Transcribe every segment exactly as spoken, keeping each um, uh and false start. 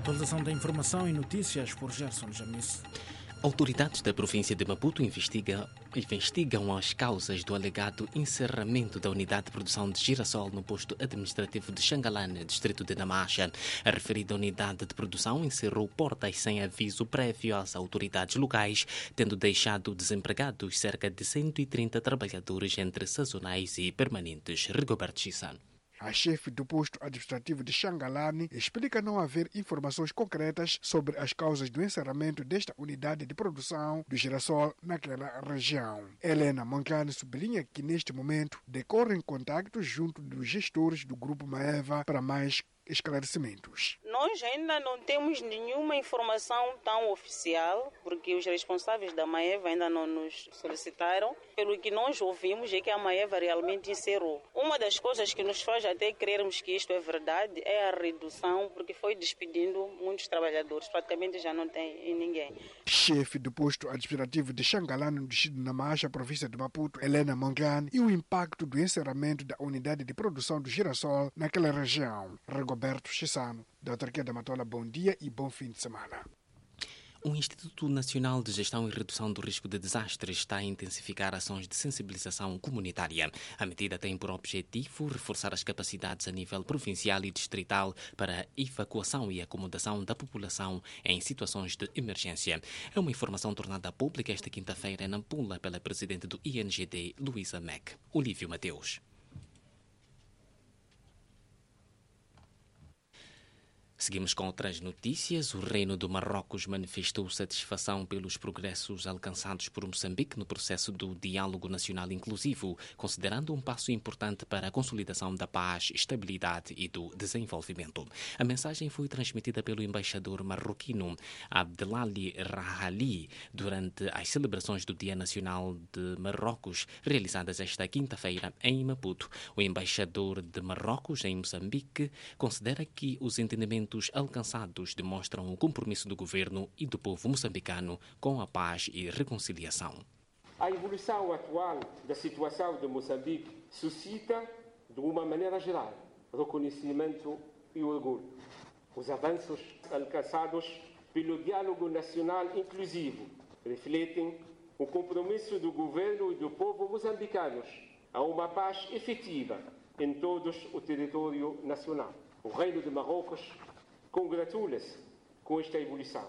Atualização da informação e notícias por Gerson Jamis. Autoridades da província de Maputo investiga, investigam as causas do alegado encerramento da unidade de produção de girassol no posto administrativo de Xangalane, distrito de Namacha. A referida unidade de produção encerrou portas sem aviso prévio às autoridades locais, tendo deixado desempregados cerca de cento e trinta trabalhadores entre sazonais e permanentes. Rigoberto Chisano. A chefe do posto administrativo de Xangalane explica não haver informações concretas sobre as causas do encerramento desta unidade de produção do girassol naquela região. Helena Monclane sublinha que neste momento decorrem contactos junto dos gestores do Grupo Maeva para mais esclarecimentos. Nós ainda não temos nenhuma informação tão oficial, porque os responsáveis da Maeva ainda não nos solicitaram. Pelo que nós ouvimos é que a Maeva realmente encerrou. Uma das coisas que nos faz até crermos que isto é verdade é a redução, porque foi despedindo muitos trabalhadores, praticamente já não tem ninguém. Chefe do posto administrativo de Xangalane, no distrito de Namacha, província de Maputo, Helena Monclane, e o impacto do encerramento da unidade de produção do girassol naquela região. Rigoberto Chisano, da Autarquia da Matola, bom dia e bom fim de semana. O Instituto Nacional de Gestão e Redução do Risco de Desastres está a intensificar ações de sensibilização comunitária. A medida tem por objetivo reforçar as capacidades a nível provincial e distrital para a evacuação e acomodação da população em situações de emergência. É uma informação tornada pública esta quinta-feira em Nampula pela presidente do I N G D, Luísa Mack. Olívio Mateus. Seguimos com outras notícias. O Reino do Marrocos manifestou satisfação pelos progressos alcançados por Moçambique no processo do diálogo nacional inclusivo, considerando um passo importante para a consolidação da paz, estabilidade e do desenvolvimento. A mensagem foi transmitida pelo embaixador marroquino Abdelali Rahali durante as celebrações do Dia Nacional de Marrocos, realizadas esta quinta-feira em Maputo. O embaixador de Marrocos em Moçambique considera que os entendimentos alcançados demonstram o compromisso do governo e do povo moçambicano com a paz e reconciliação. A evolução atual da situação de Moçambique suscita, de uma maneira geral, reconhecimento e orgulho. Os avanços alcançados pelo diálogo nacional inclusivo refletem o compromisso do governo e do povo moçambicanos a uma paz efetiva em todo o território nacional. O Reino de Marrocos congratula-se com esta evolução.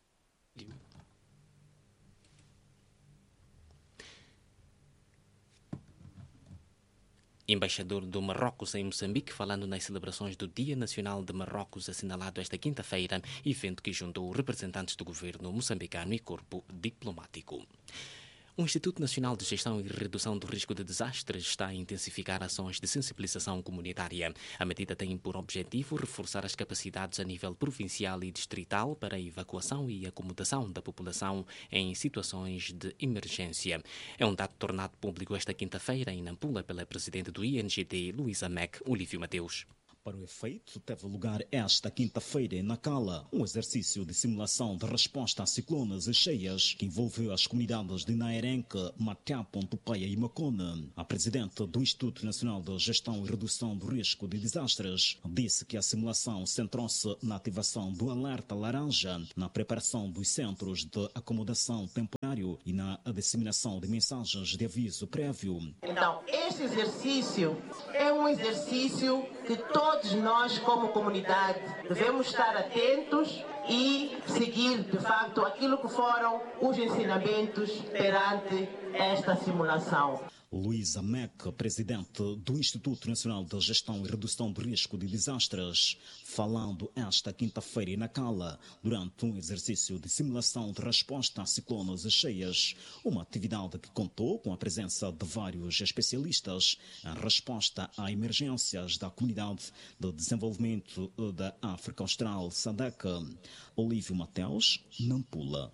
Embaixador do Marrocos em Moçambique, falando nas celebrações do Dia Nacional de Marrocos, assinalado esta quinta-feira, evento que juntou representantes do governo moçambicano e corpo diplomático. O Instituto Nacional de Gestão e Redução do Risco de Desastres está a intensificar ações de sensibilização comunitária. A medida tem por objetivo reforçar as capacidades a nível provincial e distrital para a evacuação e acomodação da população em situações de emergência. É um dado tornado público esta quinta-feira em Nampula pela presidente do I N G D, Luísa Mack, Olívio Mateus. Para o efeito, teve lugar esta quinta-feira em Nacala um exercício de simulação de resposta a ciclones e cheias que envolveu as comunidades de Naerenque, Matiapo, Tupaia e Macone. A presidente do Instituto Nacional de Gestão e Redução do Risco de Desastres disse que a simulação centrou-se na ativação do alerta laranja, na preparação dos centros de acomodação temporário e na disseminação de mensagens de aviso prévio. Então, este exercício é um exercício que todos Todos nós, como comunidade, devemos estar atentos e seguir, de facto, aquilo que foram os ensinamentos perante esta simulação. Luísa Mack, presidente do Instituto Nacional de Gestão e Redução do Risco de Desastres, falando esta quinta-feira em Nacala, durante um exercício de simulação de resposta a ciclones e cheias, uma atividade que contou com a presença de vários especialistas em resposta a emergências da Comunidade de Desenvolvimento da África Austral, SADC. Olívio Mateus, Nampula.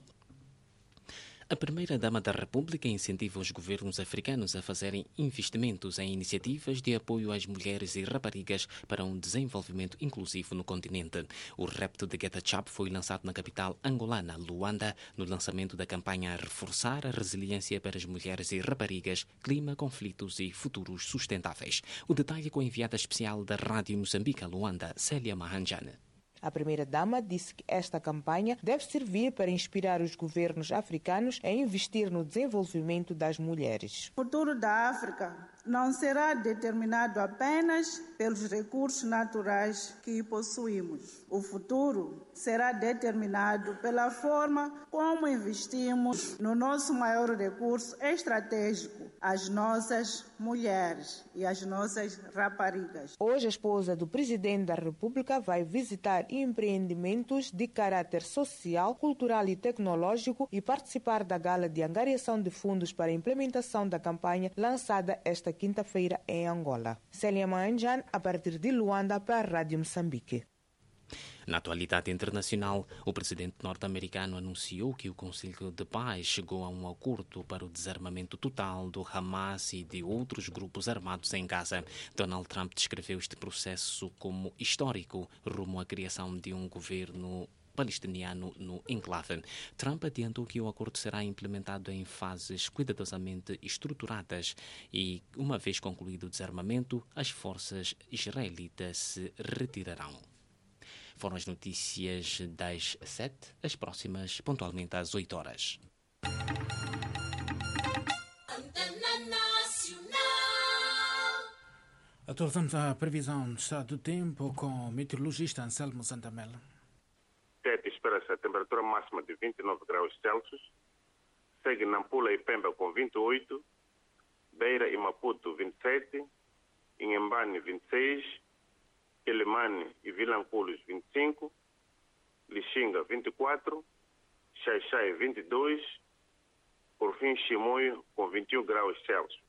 A primeira-dama da República incentiva os governos africanos a fazerem investimentos em iniciativas de apoio às mulheres e raparigas para um desenvolvimento inclusivo no continente. O repto de Get a Job foi lançado na capital angolana, Luanda, no lançamento da campanha a reforçar a resiliência para as mulheres e raparigas, clima, conflitos e futuros sustentáveis. O detalhe com a enviada especial da Rádio Moçambique, Luanda, Célia Mahanjane. A primeira-dama disse que esta campanha deve servir para inspirar os governos africanos a investir no desenvolvimento das mulheres. O futuro da África não será determinado apenas pelos recursos naturais que possuímos. O futuro será determinado pela forma como investimos no nosso maior recurso estratégico, as nossas mulheres e as nossas raparigas. Hoje, a esposa do presidente da República vai visitar empreendimentos de caráter social, cultural e tecnológico e participar da gala de angariação de fundos para a implementação da campanha lançada esta quinta-feira em Angola. Célia Manjan, a partir de Luanda, para a Rádio Moçambique. Na atualidade internacional, o presidente norte-americano anunciou que o Conselho de Paz chegou a um acordo para o desarmamento total do Hamas e de outros grupos armados em Gaza. Donald Trump descreveu este processo como histórico, rumo à criação de um governo palestiniano no enclave. Trump adiantou que o acordo será implementado em fases cuidadosamente estruturadas e, uma vez concluído o desarmamento, as forças israelitas se retirarão. Foram as notícias das sete, as próximas pontualmente às oito horas. Atualizamos a previsão do estado do tempo com o meteorologista Anselmo Santamela. Tete espera-se a temperatura máxima de vinte e nove graus Celsius, segue Nampula e Pemba com vinte e oito, Beira e Maputo vinte e sete, Inhambane vinte e seis, Quelimane e Vilanculos vinte e cinco, Lixinga vinte e quatro, Xaixai vinte e dois, por fim Chimoio com vinte e um graus Celsius.